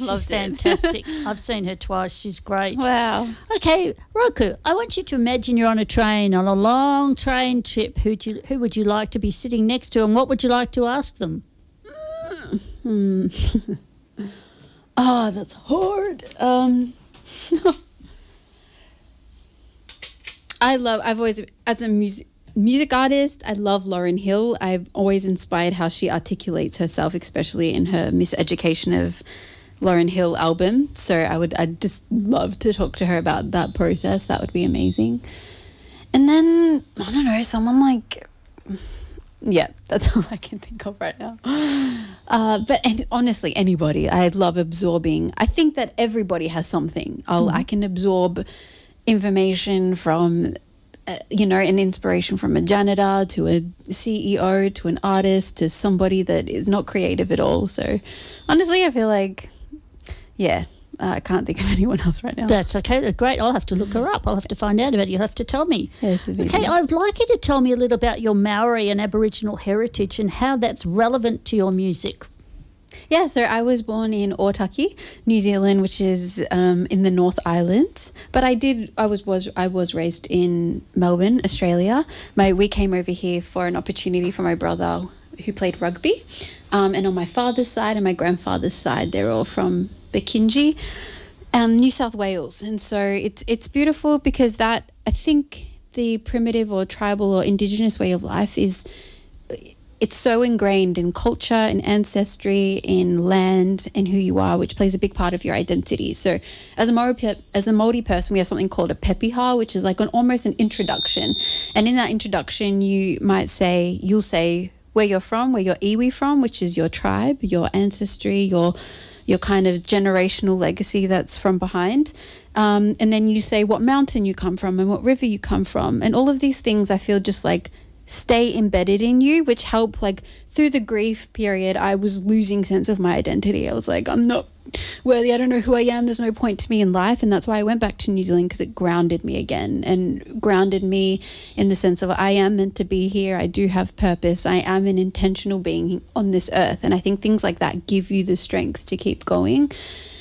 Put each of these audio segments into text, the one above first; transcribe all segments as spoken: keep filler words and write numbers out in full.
She's fantastic. I've seen her twice. She's great. Wow. Okay, Roku, I want you to imagine you're on a train, on a long train trip. Who do you, who would you like to be sitting next to, and what would you like to ask them? Hmm. Oh, that's hard. Um, I love, I've always, as a music, music artist, I love Lauryn Hill. I've always inspired how she articulates herself, especially in her Miseducation of Lauryn Hill album. So I would, I'd just love to talk to her about that process. That would be amazing. And then, I don't know, someone like, yeah, that's all I can think of right now. Uh, but and honestly, anybody. I love absorbing. I think that everybody has something. I'll, mm-hmm. I can absorb information from, uh, you know, an inspiration from a janitor to a C E O to an artist to somebody that is not creative at all. So honestly, I feel like, yeah, uh, I can't think of anyone else right now. That's okay. Great. I'll have to look her up. I'll have to find out about it. You'll have to tell me. Yes, okay, I'd like you to tell me a little about your Maori and Aboriginal heritage and how that's relevant to your music. Yeah, so I was born in Otaki, New Zealand, which is um, in the North Island. But I did, I was was I was raised in Melbourne, Australia. My we came over here for an opportunity for my brother who played rugby. Um, and on my father's side and my grandfather's side, they're all from Bikini, um, New South Wales. And so it's it's beautiful because that, I think the primitive or tribal or Indigenous way of life is, it's so ingrained in culture, in ancestry, in land, and who you are, which plays a big part of your identity. So as a Maori, pe- as a Māori person, we have something called a pepiha, which is like an almost an introduction. And in that introduction, you might say, you'll say where you're from, where your iwi from, which is your tribe, your ancestry, your your kind of generational legacy that's from behind. Um, and then you say what mountain you come from and what river you come from. And all of these things I feel just like stay embedded in you, which help, like through the grief period, I was losing sense of my identity. I was like, I'm not worthy. I don't know who I am. There's no point to me in life. And that's why I went back to New Zealand, because it grounded me again and grounded me in the sense of I am meant to be here. I do have purpose. I am an intentional being on this earth. And I think things like that give you the strength to keep going.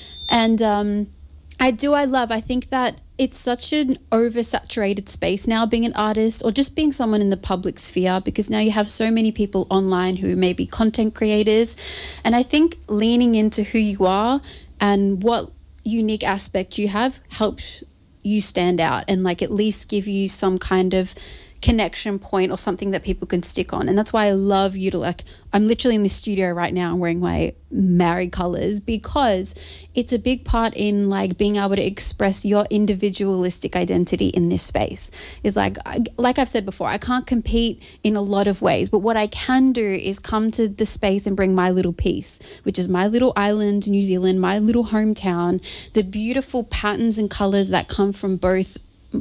And um, I do, I love, I think that it's such an oversaturated space now, being an artist or just being someone in the public sphere, because now you have so many people online who may be content creators. And I think leaning into who you are and what unique aspect you have helps you stand out and like at least give you some kind of connection point or something that people can stick on. And that's why I love you to, like, I'm literally in the studio right now and wearing my Maori colors, because it's a big part in like being able to express your individualistic identity in this space. Is like, like I've said before, I can't compete in a lot of ways, but what I can do is come to the space and bring my little piece, which is my little island, New Zealand, my little hometown, the beautiful patterns and colors that come from both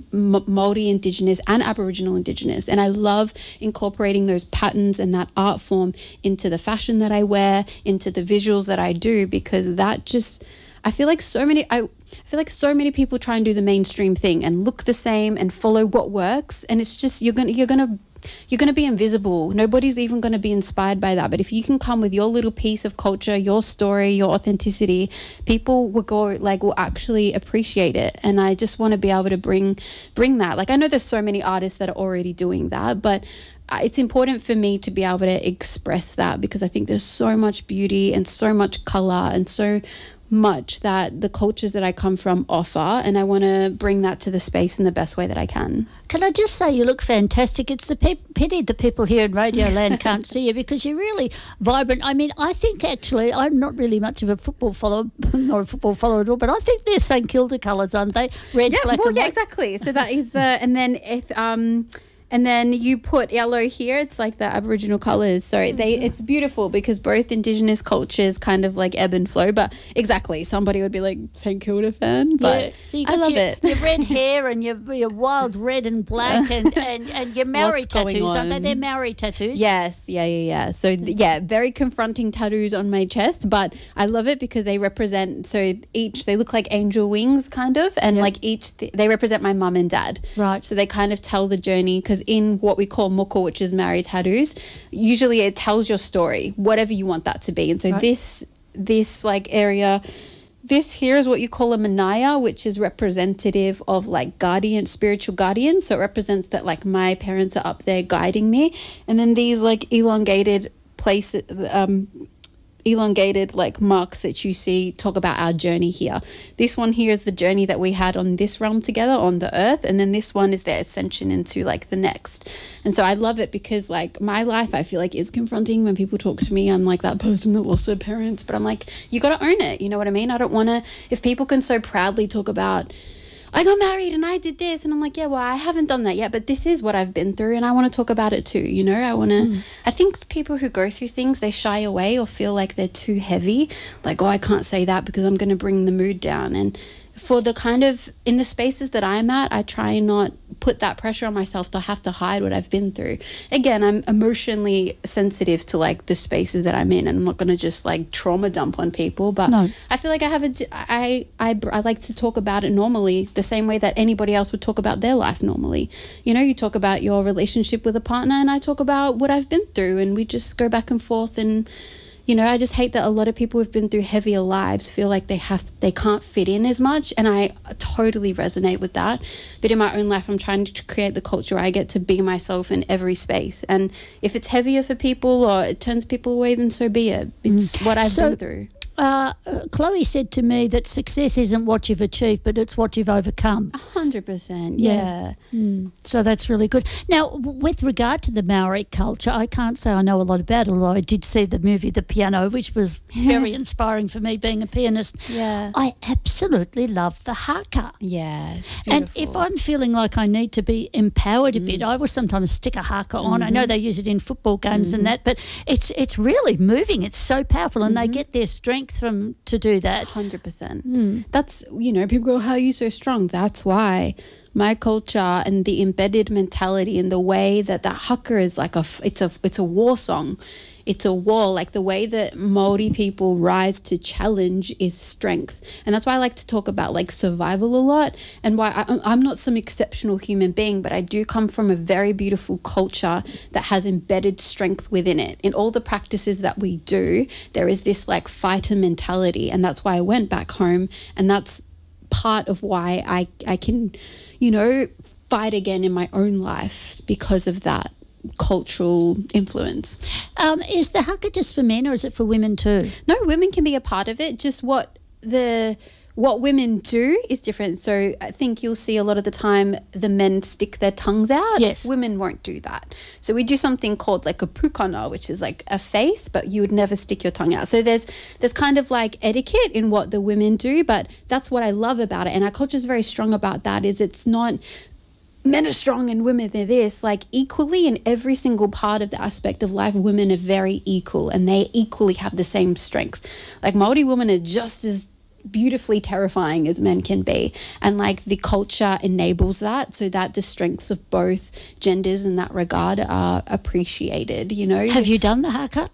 Māori Indigenous and Aboriginal Indigenous. And I love incorporating those patterns and that art form into the fashion that I wear, into the visuals that I do, because that just, I feel like so many, I, I feel like so many people try and do the mainstream thing and look the same and follow what works. And it's just, you're gonna, you're gonna, you're going to be invisible. Nobody's even going to be inspired by that. But if you can come with your little piece of culture, your story, your authenticity, people will go, like, will actually appreciate it. And I just want to be able to bring bring that. Like, I know there's so many artists that are already doing that, but it's important for me to be able to express that, because I think there's so much beauty and so much color and so much that the cultures that I come from offer, and I want to bring that to the space in the best way that I can. Can I just say you look fantastic? It's the pe- pity the people here in Radioland can't see you, because you're really vibrant. I mean, I think actually, I'm not really much of a football follower, not a football follower at all, but I think they're St Kilda colours, aren't they? Red, yeah, black well, and yeah, white. exactly. So that is the, and then if, um, and then you put yellow here, it's like the Aboriginal colours. So they, it's beautiful because both Indigenous cultures kind of like ebb and flow. But exactly, somebody would be like St Kilda fan, but yeah. So you I got love your, it. your red hair and your your wild red and black and, and, and your Maori tattoos, aren't they? They're Maori tattoos. Yes, yeah, yeah, yeah. So th- yeah, very confronting tattoos on my chest, but I love it because they represent, so each, they look like angel wings kind of, and Yep. like each, th- they represent my mum and dad. Right. So they kind of tell the journey, because in what we call moko, which is Maori tattoos, usually it tells your story, whatever you want that to be. And so Right. this this like area this here is what you call a manaya, which is representative of like guardian, spiritual guardians. So it represents that like my parents are up there guiding me. And then these like elongated places, um, elongated like marks that you see talk about our journey here. This one here is the journey that we had on this realm together on the earth, and then this one is their ascension into like the next. And so I love it because like my life I feel like is confronting. When people talk to me, I'm like that person that lost their parents, but I'm like, you got to own it, you know what I mean? I don't want to, if people can so proudly talk about I got married and I did this, and I'm like, yeah, well, I haven't done that yet, but this is what I've been through and I want to talk about it too, you know? I want to, mm. I think people who go through things, they shy away or feel like they're too heavy, like, oh, I can't say that because I'm going to bring the mood down. And for the kind of, in the spaces that I'm at, I try and not put that pressure on myself to have to hide what I've been through. Again, I'm emotionally sensitive to like the spaces that I'm in, and I'm not going to just like trauma dump on people, but no. I feel like I have a, I, I, I like to talk about it normally, the same way that anybody else would talk about their life normally. You know, you talk about your relationship with a partner and I talk about what I've been through, and we just go back and forth. And you know, I just hate that a lot of people who've been through heavier lives feel like they have, they can't fit in as much. And I totally resonate with that. But in my own life, I'm trying to create the culture where I get to be myself in every space. And if it's heavier for people or it turns people away, then so be it. It's mm. what I've so, been through. Uh, Chloe said to me that success isn't what you've achieved, but it's what you've overcome. A hundred percent, yeah. yeah. Mm. So that's really good. Now, with regard to the Maori culture, I can't say I know a lot about it, although I did see the movie The Piano, which was very inspiring for me being a pianist. Yeah. I absolutely love the haka. Yeah, it's beautiful. And if I'm feeling like I need to be empowered a mm. bit, I will sometimes stick a haka on. Mm-hmm. I know they use it in football games mm-hmm. and that, but it's it's really moving. It's so powerful, and mm-hmm. they get their strength from to do that. one hundred percent. Mm. That's, you know, people go, how are you so strong? That's why my culture and the embedded mentality and the way that that haka is like a, it's a, it's a war song. It's a war, like the way that Māori people rise to challenge is strength. And that's why I like to talk about like survival a lot, and why I, I'm not some exceptional human being, but I do come from a very beautiful culture that has embedded strength within it. In all the practices that we do, there is this like fighter mentality, and that's why I went back home, and that's part of why I, I can, you know, fight again in my own life because of that cultural influence. Um, is the haka just for men or is it for women too? No, women can be a part of it. Just what the what women do is different. So I think you'll see a lot of the time the men stick their tongues out. Yes. Women won't do that. So we do something called like a pukana, which is like a face, but you would never stick your tongue out. So there's there's kind of like etiquette in what the women do, but that's what I love about it. And our culture is very strong about that, is it's not men are strong and women are this. Like equally in every single part of the aspect of life, women are very equal and they equally have the same strength. Like Māori women are just as beautifully terrifying as men can be, and like the culture enables that so that the strengths of both genders in that regard are appreciated, you know. Have you done the haka?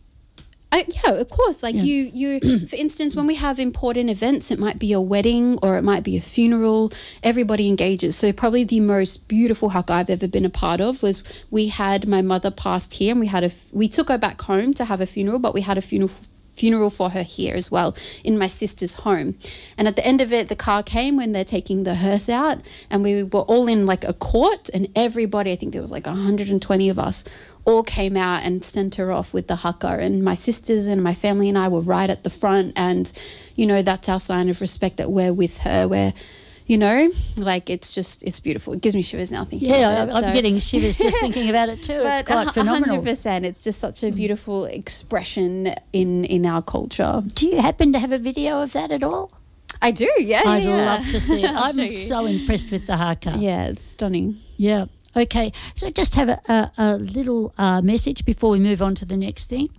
I, yeah, of course. Like yeah. you, you. For instance, when we have important events, it might be a wedding or it might be a funeral. Everybody engages. So probably the most beautiful haka I've ever been a part of was we had my mother passed here, and we had a we took her back home to have a funeral, but we had a funeral funeral for her here as well in my sister's home. And at the end of it, the car came when they're taking the hearse out, and we were all in like a court, and everybody, I think there was like one hundred twenty of us, all came out and sent her off with the haka, and my sisters and my family and I were right at the front, and you know, that's our sign of respect that we're with her. We're, you know, like it's just, it's beautiful. It gives me shivers now thinking yeah, about it. I'm so. getting shivers just thinking about it too. It's quite but phenomenal. one hundred percent. It's just such a beautiful expression in, in our culture. Do you happen to have a video of that at all? I do, yeah. I'd yeah. love to see it. I'm so impressed with the haka. Yeah, it's stunning. Yeah. Okay, so just have a, a, a little uh, message before we move on to the next thing.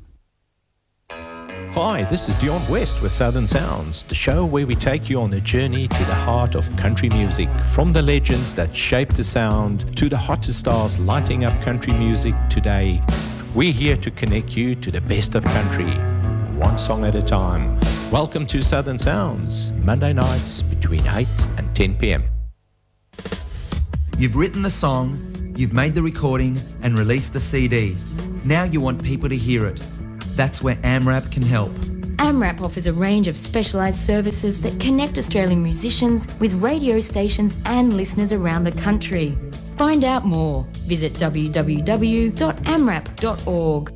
Hi, this is Dion West with Southern Sounds, the show where we take you on a journey to the heart of country music, from the legends that shaped the sound to the hottest stars lighting up country music today. We're here to connect you to the best of country, one song at a time. Welcome to Southern Sounds, Monday nights between eight and ten p.m. You've written the song, you've made the recording and released the C D. Now you want people to hear it. That's where AMRAP can help. AMRAP offers a range of specialised services that connect Australian musicians with radio stations and listeners around the country. Find out more. Visit w w w dot amrap dot org.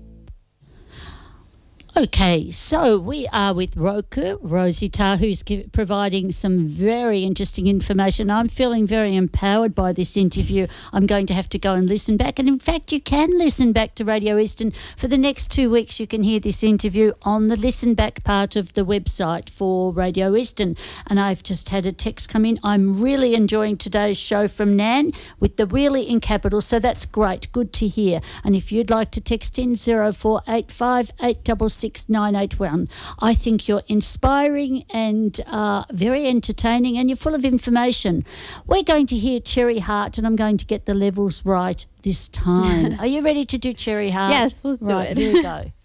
Okay, so we are with Roku, Rosie Tarr, who's give, providing some very interesting information. I'm feeling very empowered by this interview. I'm going to have to go and listen back. And in fact, you can listen back to Radio Eastern. For the next two weeks, you can hear this interview on the listen back part of the website for Radio Eastern. And I've just had a text come in. I'm really enjoying today's show from Nan with the really in capital. So that's great. Good to hear. And if you'd like to text in, zero four eight five eight six six nine eight one. I think you're inspiring and uh, very entertaining, and you're full of information. We're going to hear Cherry Heart, and I'm going to get the levels right this time. Are you ready to do Cherry Heart? Yes, let's do right, it. Here we go.